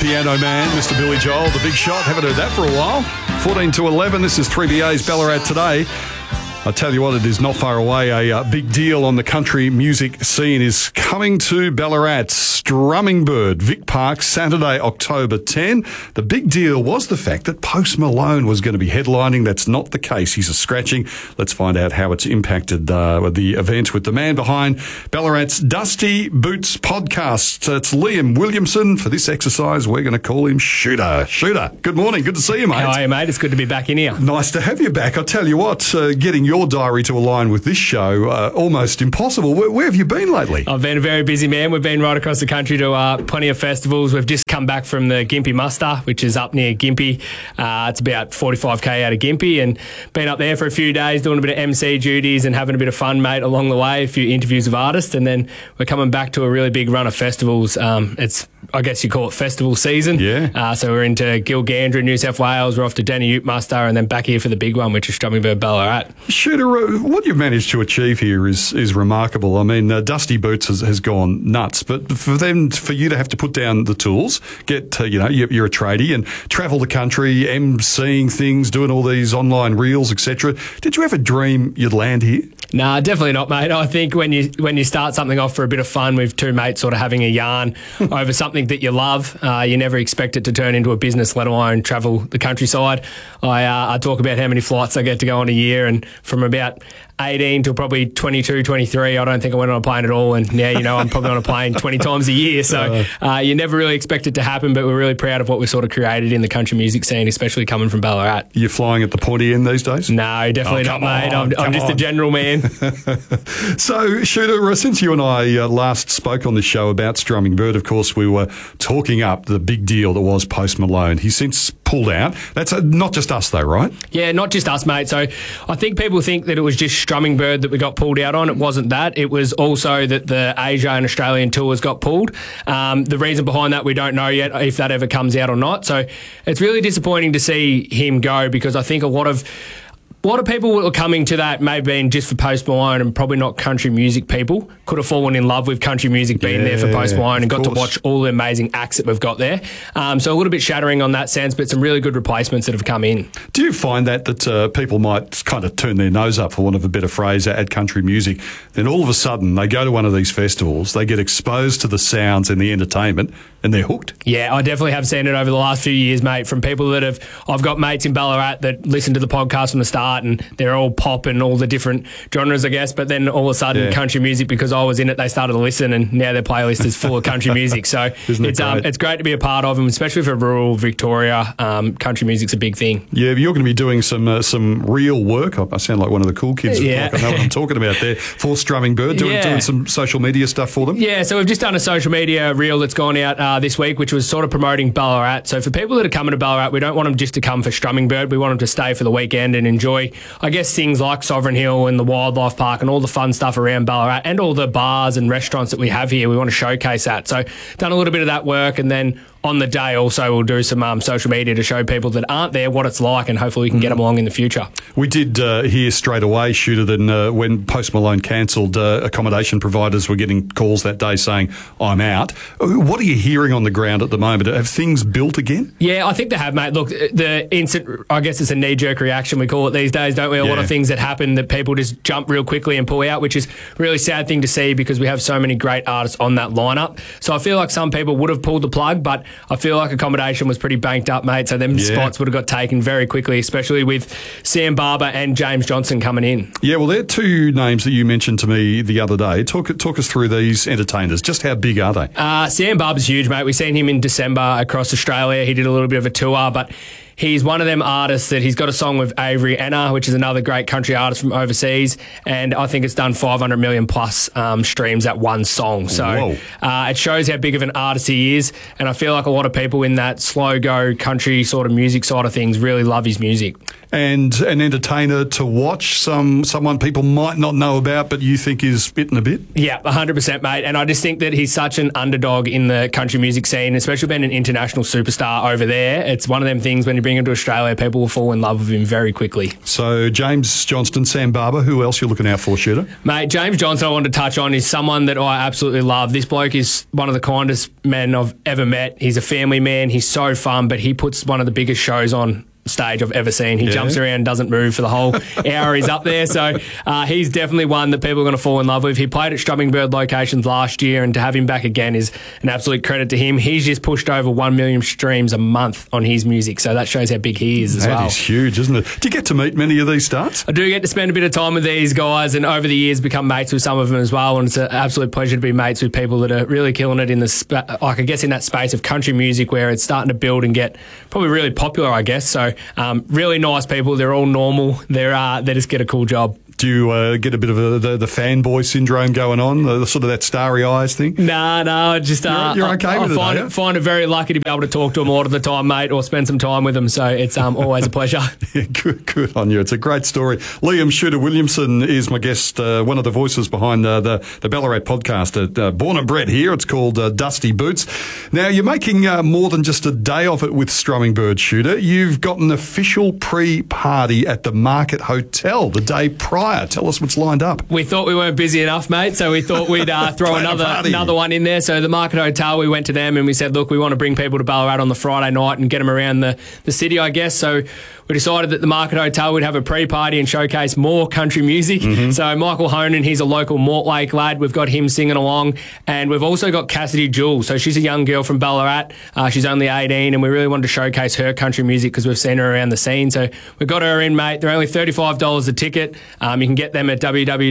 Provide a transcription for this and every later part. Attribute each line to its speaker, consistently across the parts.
Speaker 1: Piano Man, Mr. Billy Joel, the big shot. Haven't heard that for a while. 14 to 11, this is 3BA's Ballarat Today. I tell you what, it is not far away. A big deal on the country music scene is coming to Ballarat. Strumming Bird, Vic Park, Saturday, October 10. The big deal was the fact that Post Malone was going to be headlining. That's not the case. He's a scratching. Let's find out how it's impacted the event with the man behind Ballarat's Dusty Boots podcast. It's Liam Williamson. For this exercise, we're going to call him Shooter. Shooter, good morning. Good to see you, mate.
Speaker 2: How are you, mate? It's good to be back in here.
Speaker 1: Nice to have you back. I tell you what, getting your diary to align with this show, almost impossible. Where have you been lately?
Speaker 2: I've been a very busy man. We've been right across the country to plenty of festivals. We've just come back from the Gympie Muster, which is up near Gympie. It's about 45k out of Gympie, and been up there for a few days doing a bit of MC duties and having a bit of fun, mate, along the way, a few interviews of artists, and then we're coming back to a really big run of festivals. It's, I guess you call it festival season.
Speaker 1: Yeah.
Speaker 2: So we're into Gilgandra, New South Wales. We're off to Danny Ute Muster, and then back here for the big one, which is Strumming Bird Ballarat.
Speaker 1: Shooter, what you've managed to achieve here is remarkable. I mean, Dusty Boots has gone nuts, but for you to have to put down the tools, get you're a tradie and travel the country, emceeing things, doing all these online reels, etc. Did you ever dream you'd land here?
Speaker 2: Nah, definitely not, mate. I think when you start something off for a bit of fun with two mates sort of having a yarn over something that you love, you never expect it to turn into a business, let alone travel the countryside. I talk about how many flights I get to go on a year, and from about 18 till probably 22, 23, I don't think I went on a plane at all. And now, I'm probably on a plane 20 times a year. So you never really expect it to happen, but we're really proud of what we've sort of created in the country music scene, especially coming from Ballarat.
Speaker 1: You're flying at the pointy end these days?
Speaker 2: No, definitely not, mate. I'm just a general man.
Speaker 1: So, Shooter, since you and I last spoke on the show about Strumming Bird, of course, we were talking up the big deal that was Post Malone. He's since pulled out. That's not just us, though, right? Yeah,
Speaker 2: not just us, mate. So I think people think that it was just Strumming Bird that we got pulled out on. It wasn't that. It was also that the Asia and Australian tours got pulled. The reason behind that, we don't know yet if that ever comes out or not. So it's really disappointing to see him go, because I think a lot of people who were coming to that may have been just for Post Malone, and probably not country music people. Could have fallen in love with country music being there for Post Malone and got to watch all the amazing acts that we've got there. So a little bit shattering on that sense, but some really good replacements that have come in.
Speaker 1: Do you find that people might kind of turn their nose up, for want of a better phrase, at country music? Then all of a sudden they go to one of these festivals, they get exposed to the sounds and the entertainment, and they're hooked? Yeah,
Speaker 2: I definitely have seen it over the last few years, mate, from people that I've got mates in Ballarat that listen to the podcast from the start, and they're all pop and all the different genres, I guess, but then all of a sudden country music, because I was in it, they started to listen, and now their playlist is full of country music. So it's great to be a part of, and especially for rural Victoria, country music's a big thing.
Speaker 1: Yeah, you're going to be doing some real work. I sound like one of the cool kids.
Speaker 2: Yeah.
Speaker 1: Like I know what I'm talking about there. For Strumming Bird, doing some social media stuff for them.
Speaker 2: Yeah, so we've just done a social media reel that's gone out this week, which was sort of promoting Ballarat. So for people that are coming to Ballarat, we don't want them just to come for Strumming Bird. We want them to stay for the weekend and enjoy, I guess, things like Sovereign Hill and the Wildlife Park and all the fun stuff around Ballarat, and all the bars and restaurants that we have here. We want to showcase that. So done a little bit of that work, and then on the day also we'll do some social media to show people that aren't there what it's like, and hopefully we can get them along in the future.
Speaker 1: We did hear straight away, Shooter, that when Post Malone cancelled, accommodation providers were getting calls that day saying, I'm out. What are you hearing on the ground at the moment? Have things built again?
Speaker 2: Yeah, I think they have, mate. Look, the instant, I guess it's a knee-jerk reaction we call it these days, don't we? A lot of things that happen that people just jump real quickly and pull out, which is a really sad thing to see, because we have so many great artists on that lineup. So I feel like some people would have pulled the plug, but I feel like accommodation was pretty banked up, mate, so them spots would have got taken very quickly, especially with Sam Barber and James Johnson coming in. Yeah,
Speaker 1: well, they're two names that you mentioned to me the other day. Talk us through these entertainers. Just how big are they?
Speaker 2: Sam Barber's huge, mate. We've seen him in December across Australia. He did a little bit of a tour, but he's one of them artists that he's got a song with Avery Anna, which is another great country artist from overseas, and I think it's done 500 million plus streams at one song. So it shows how big of an artist he is, and I feel like a lot of people in that slow go country sort of music side of things really love his music.
Speaker 1: And an entertainer to watch, someone people might not know about, but you think is spitting a bit?
Speaker 2: Yeah, 100%, mate. And I just think that he's such an underdog in the country music scene, especially being an international superstar over there. It's one of them things when you bring bring him to Australia, people will fall in love with him very quickly.
Speaker 1: So James Johnston, Sam Barber, who else you looking out for, Shooter?
Speaker 2: Mate, James Johnston I wanted to touch on is someone that I absolutely love. This bloke is one of the kindest men I've ever met. He's a family man. He's so fun, but he puts one of the biggest shows on stage I've ever seen. He jumps around and doesn't move for the whole hour he's up there. So he's definitely one that people are going to fall in love with. He played at Strumming Bird locations last year, and to have him back again is an absolute credit to him. He's just pushed over 1 million streams a month on his music, so that shows how big he is as well.
Speaker 1: That is huge, isn't it? Do you get to meet many of these stars?
Speaker 2: I do get to spend a bit of time with these guys, and over the years become mates with some of them as well, and it's an absolute pleasure to be mates with people that are really killing it in the I guess in that space of country music where it's starting to build and get probably really popular, I guess. So really nice people. They're all normal. They just get a cool job.
Speaker 1: Do you get a bit of the fanboy syndrome going on, the sort of that starry eyes thing?
Speaker 2: No, just
Speaker 1: you're okay with
Speaker 2: I find it very lucky to be able to talk to them a lot of the time, mate, or spend some time with them. So it's always a pleasure.
Speaker 1: Yeah, good on you. It's a great story. Liam Shooter Williamson is my guest, one of the voices behind the Ballarat podcast at Born and Bred here. It's called Dusty Boots. Now, you're making more than just a day of it with Strumming Bird, Shooter. You've got an official pre-party at the Market Hotel the day prior. Tell us what's lined up.
Speaker 2: We thought we weren't busy enough, mate, so we thought we'd throw another one in there. So the Market Hotel, we went to them and we said, look, we want to bring people to Ballarat on the Friday night and get them around the city, I guess. So we decided that the Market Hotel would have a pre-party and showcase more country music. Mm-hmm. So Michael Honan, he's a local Mortlake lad. We've got him singing along. And we've also got Cassidy Jewell. So she's a young girl from Ballarat. She's only 18, and we really wanted to showcase her country music because we've seen her around the scene. So we got her in, mate. They're only $35 a ticket. You can get them at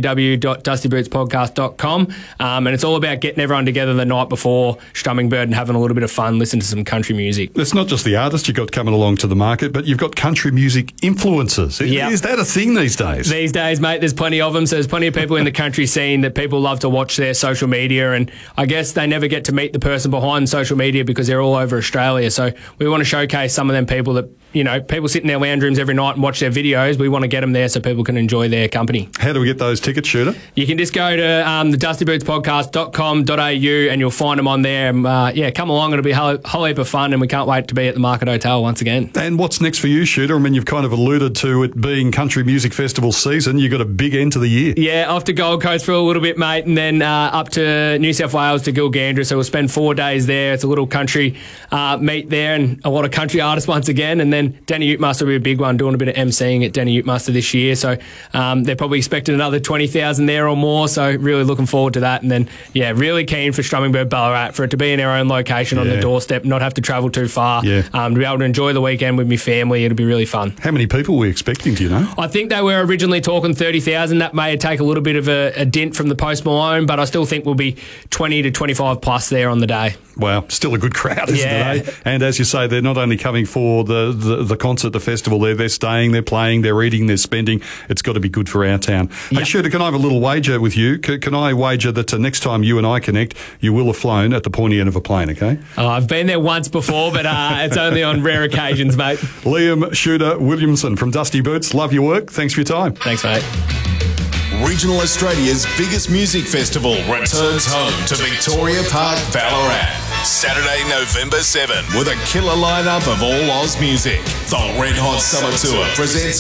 Speaker 2: www.dustybootspodcast.com. And it's all about getting everyone together the night before Strumming Bird and having a little bit of fun, listening to some country music.
Speaker 1: It's not just the artists you've got coming along to the market, but you've got country music influencers. Yep. Is that a thing these days?
Speaker 2: These days, mate, there's plenty of them. So there's plenty of people in the country scene that people love to watch their social media, and I guess they never get to meet the person behind social media because they're all over Australia. So we want to showcase some of them people that, you know, people sit in their lounge rooms every night and watch their videos. We want to get them there so people can enjoy their company.
Speaker 1: How do we get those tickets, Shooter?
Speaker 2: You can just go to the dustybootspodcast.com.au and you'll find them on there. Come along. It'll be a whole heap of fun, and we can't wait to be at the Market Hotel once again.
Speaker 1: And what's next for you, Shooter? I mean, you've kind of alluded to it being Country Music Festival season. You've got a big end to the year.
Speaker 2: Yeah, off to Gold Coast for a little bit, mate, and then up to New South Wales to Gilgandra. So we'll spend 4 days there. It's a little country meet there and a lot of country artists once again. And then Danny Utmaster will be a big one, doing a bit of emceeing at Danny Utmaster this year. So they're probably expecting another 20,000 there or more. So really looking forward to that. And then, really keen for Strumming Bird Ballarat, for it to be in our own location on the doorstep, not have to travel too far, to be able to enjoy the weekend with my family. It'll be really fun.
Speaker 1: How many people were we expecting, do you know?
Speaker 2: I think they were originally talking 30,000. That may take a little bit of a dent from the Post Malone, but I still think we'll be 20 to 25 plus there on the day.
Speaker 1: Wow, still a good crowd, isn't it? Eh? And as you say, they're not only coming for the concert, the festival, they're staying, they're playing, they're eating, they're spending. It's got to be good for our town. Yep. Hey, Shooter, can I have a little wager with you? Can I wager that next time you and I connect, you will have flown at the pointy end of a plane, okay?
Speaker 2: Oh, I've been there once before, but it's only on rare occasions, mate.
Speaker 1: Liam Shooter Williamson from Dusty Boots. Love your work. Thanks for your time.
Speaker 2: Thanks, mate.
Speaker 3: Regional Australia's biggest music festival returns home to Victoria Park, Ballarat. Saturday, November 7, with a killer lineup of all Oz music. The Red Hot Summer Tour presents